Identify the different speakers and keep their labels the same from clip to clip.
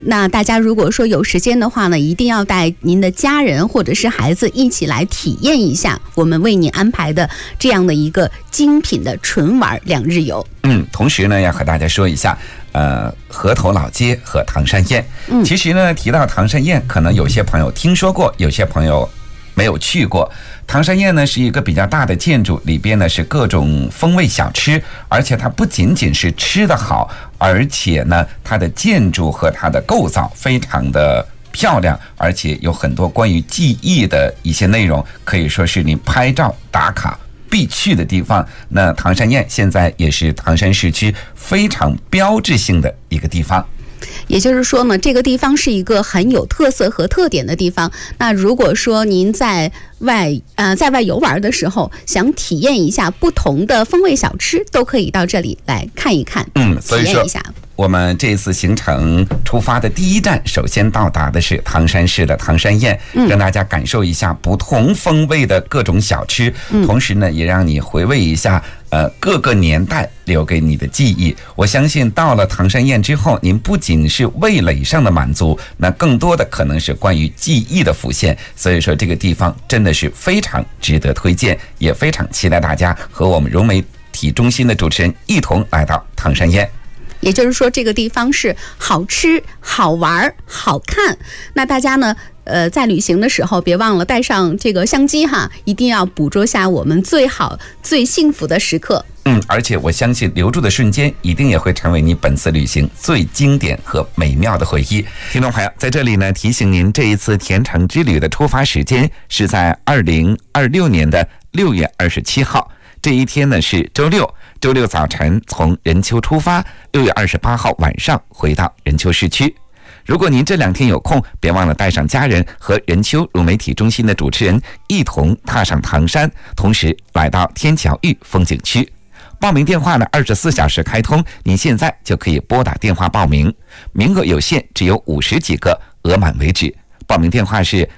Speaker 1: 那大家如果说有时间的话呢，一定要带您的家人或者是孩子一起来体验一下我们为您安排的这样的一个精品的纯玩2日游。
Speaker 2: 同时呢，要和大家说一下河头老街和唐山宴。其实呢，提到唐山宴，可能有些朋友听说过，有些朋友没有去过。唐山宴呢是一个比较大的建筑，里边呢是各种风味小吃，而且它不仅仅是吃得好，而且呢它的建筑和它的构造非常的漂亮，而且有很多关于记忆的一些内容，可以说是你拍照打卡必去的地方。那唐山宴现在也是唐山市区非常标志性的一个地方。
Speaker 1: 也就是说呢，这个地方是一个很有特色和特点的地方。那如果说您在外游玩的时候，想体验一下不同的风味小吃，都可以到这里来看一看，
Speaker 2: 所以说
Speaker 1: 体验一下。
Speaker 2: 我们这次行程出发的第一站，首先到达的是唐山市的唐山宴，让大家感受一下不同风味的各种小吃，同时呢，也让你回味一下各个年代留给你的记忆。我相信到了唐山宴之后，您不仅是味蕾上的满足，那更多的可能是关于记忆的浮现。所以说这个地方真的是非常值得推荐，也非常期待大家和我们融媒体中心的主持人一同来到唐山宴。
Speaker 1: 也就是说，这个地方是好吃、好玩、好看。那大家呢，在旅行的时候，别忘了带上这个相机哈，一定要捕捉下我们最好、最幸福的时刻。
Speaker 2: 而且我相信留住的瞬间，一定也会成为你本次旅行最经典和美妙的回忆。听众朋友，在这里呢，提醒您，这一次甜橙之旅的出发时间是在2026年的6月27号。这一天呢是周六早晨从任丘出发，6月28号晚上回到任丘市区。如果您这2天有空，别忘了带上家人和任丘融媒体中心的主持人一同踏上唐山，同时来到天桥峪风景区。报名电话呢24小时开通，您现在就可以拨打电话报名，名额有限，只有50几个，额满为止。报名电话是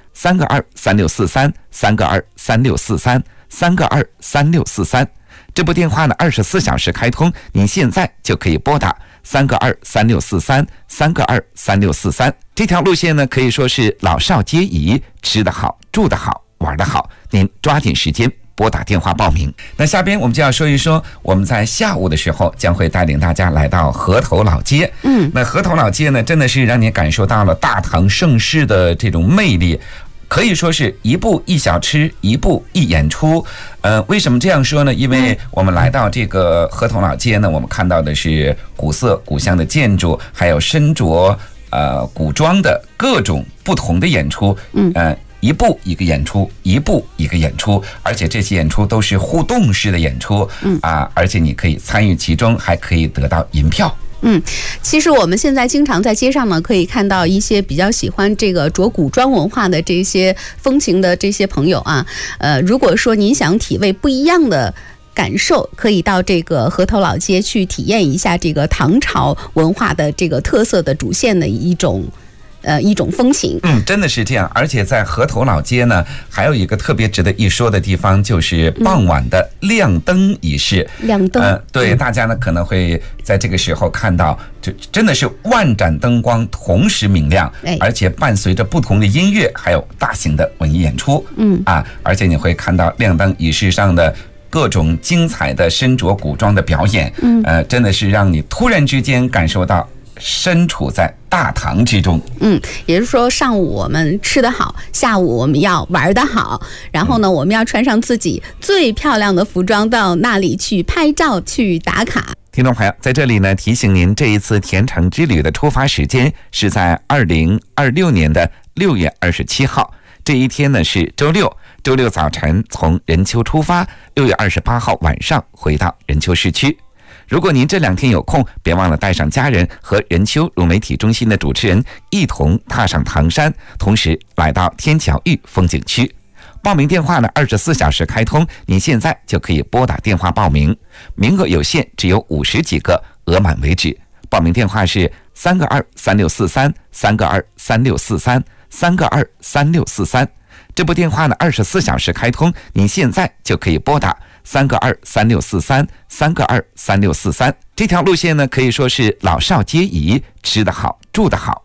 Speaker 2: 3个23643，3个23643，3个23643。这部电话呢24小时开通，您现在就可以拨打3个23643，3个23643。这条路线呢可以说是老少皆宜，吃得好、住得好、玩得好，您抓紧时间拨打电话报名。那下边我们就要说一说，我们在下午的时候将会带领大家来到河头老街。那河头老街呢，真的是让你感受到了大唐盛世的这种魅力，可以说是一步一小吃，一步一演出。为什么这样说呢？因为我们来到这个河头老街呢，我们看到的是古色古香的建筑，还有身着古装的各种不同的演出。一步一个演出，一步一个演出，而且这些演出都是互动式的演出。而且你可以参与其中，还可以得到银票。
Speaker 1: 其实我们现在经常在街上呢，可以看到一些比较喜欢这个着古装文化的这些风情的这些朋友啊。如果说您想体会不一样的感受，可以到这个河头老街去体验一下这个唐朝文化的这个特色的主线的一种风情。
Speaker 2: 真的是这样。而且在河头老街呢，还有一个特别值得一说的地方，就是傍晚的亮灯仪式。
Speaker 1: 亮灯，
Speaker 2: 对，大家呢可能会在这个时候看到，就真的是万盏灯光同时明亮，而且伴随着不同的音乐，还有大型的文艺演出。而且你会看到亮灯仪式上的各种精彩的身着古装的表演。真的是让你突然之间感受到身处在大唐之中。
Speaker 1: 也就是说，上午我们吃得好，下午我们要玩得好，然后呢，我们要穿上自己最漂亮的服装到那里去拍照去打卡。
Speaker 2: 听众朋友，在这里呢，提醒您，这一次甜橙之旅的出发时间是在2026年的6月27号。这一天呢是周六早晨从任丘出发，6月28号晚上回到任丘市区。如果您这2天有空，别忘了带上家人和任丘融媒体中心的主持人一同踏上唐山，同时来到天桥峪风景区。报名电话呢24小时开通，您现在就可以拨打电话报名，名额有限，只有50几个，额满为止。报名电话是3个23643，3个23643，3个23643。这部电话呢24小时开通，您现在就可以拨打3个23643，3个23643。这条路线呢可以说是老少皆宜，吃得好、住得好、